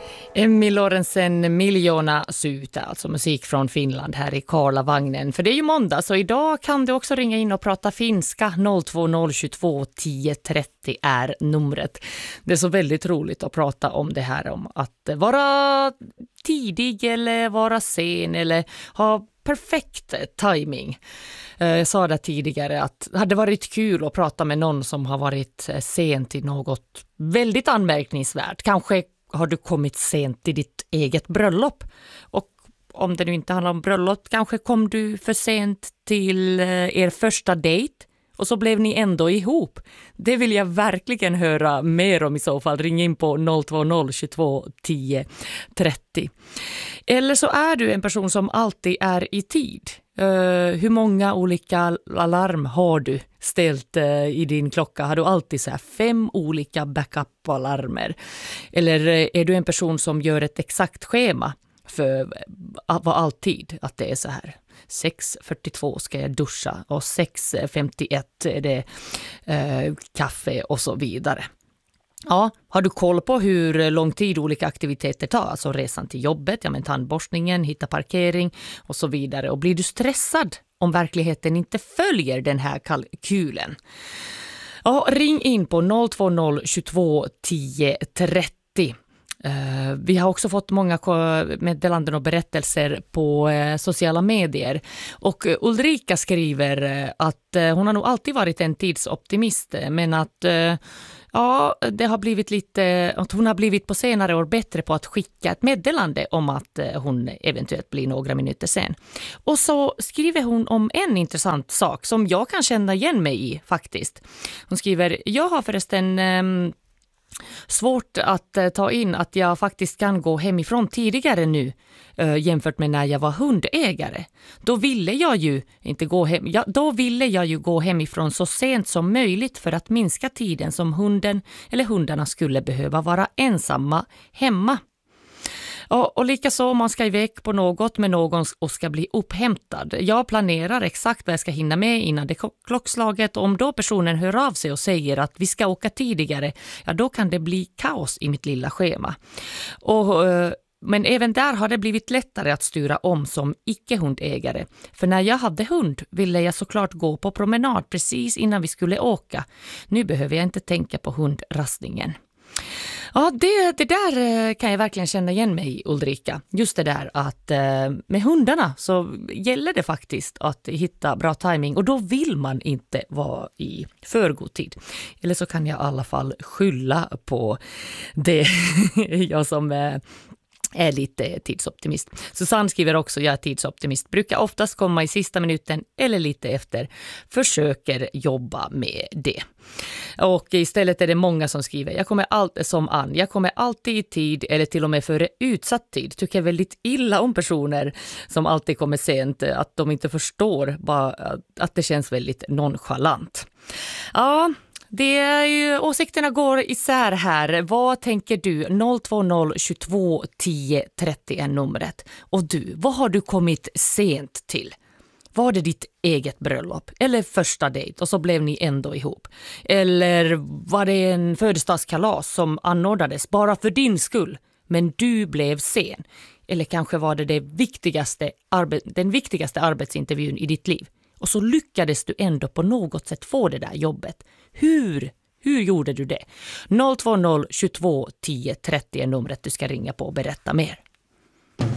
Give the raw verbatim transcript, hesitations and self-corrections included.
Emmy Lorentzen, Miljoona syytä, alltså musik från Finland här i Karlavagnen. För det är ju måndag, så idag kan du också ringa in och prata finska. noll två noll tjugotvå tio trettio är numret. Det är så väldigt roligt att prata om det här, om att vara tidig eller vara sen eller ha perfekt timing. Jag sa det tidigare att det hade varit kul att prata med någon som har varit sen till något väldigt anmärkningsvärt. Kanske har du kommit sent till ditt eget bröllop, och om det nu inte handlar om bröllop, kanske kom du för sent till er första dejt och så blev ni ändå ihop. Det vill jag verkligen höra mer om i så fall. Ring in på noll två noll tjugotvå tio trettio. Eller så är du en person som alltid är i tid. Uh, hur många olika alarm har du ställt uh, i din klocka? Har du alltid så här fem olika backup-alarmer? Eller uh, är du en person som gör ett exakt schema för uh, vad alltid, att det är så här? sex fyrtiotvå ska jag duscha och sex femtioett är det uh, kaffe och så vidare. Ja, har du koll på hur lång tid olika aktiviteter tar? Alltså resan till jobbet, ja men tandborstningen, hitta parkering och så vidare. Och blir du stressad om verkligheten inte följer den här kalkylen? Ja, ring in på noll två noll tjugotvå tio trettio. Uh, vi har också fått många meddelanden och berättelser på uh, sociala medier. Och uh, Ulrika skriver uh, att uh, hon har nog alltid varit en tidsoptimist, men att uh, ja, det har blivit lite, att hon har blivit på senare år bättre på att skicka ett meddelande om att uh, hon eventuellt blir några minuter sen. Och så skriver hon om en intressant sak som jag kan känna igen mig i faktiskt. Hon skriver: jag har förresten um, svårt att uh, ta in att jag faktiskt kan gå hemifrån tidigare nu uh, jämfört med när jag var hundägare. Då ville jag ju inte gå hem, ja, då ville jag ju gå hemifrån så sent som möjligt för att minska tiden som hunden eller hundarna skulle behöva vara ensamma hemma. Och, och likaså om man ska iväg på något med någon och ska bli upphämtad. Jag planerar exakt vad jag ska hinna med innan det klockslaget. Och om då personen hör av sig och säger att vi ska åka tidigare, ja då kan det bli kaos i mitt lilla schema. Och, men även där har det blivit lättare att styra om som icke-hundägare. För när jag hade hund ville jag såklart gå på promenad precis innan vi skulle åka. Nu behöver jag inte tänka på hundrastningen. Ja, det, det där kan jag verkligen känna igen mig i, Ulrika. Just det där att med hundarna så gäller det faktiskt att hitta bra timing, och då vill man inte vara i för god tid. Eller så kan jag i alla fall skylla på det, jag som är lite tidsoptimist. Susanne skriver också: jag är tidsoptimist. Brukar oftast komma i sista minuten eller lite efter. Försöker jobba med det. Och istället är det många som skriver: jag kommer alltid som Ann. Jag kommer alltid i tid eller till och med före utsatt tid. Tycker väldigt illa om personer som alltid kommer sent. Att de inte förstår, bara att det känns väldigt nonchalant. Ja, det är ju, åsikterna går isär här. Vad tänker du? noll två noll tjugotvå tio trettio är numret. Och du, vad har du kommit sent till? Var det ditt eget bröllop eller första dejt och så blev ni ändå ihop? Eller var det en födelsedagskalas som anordnades bara för din skull, men du blev sen? Eller kanske var det, det viktigaste arbe- den viktigaste arbetsintervjun i ditt liv? Och så lyckades du ändå på något sätt få det där jobbet. Hur? Hur gjorde du det? noll två noll tjugotvå tio trettio är numret du ska ringa på och berätta mer.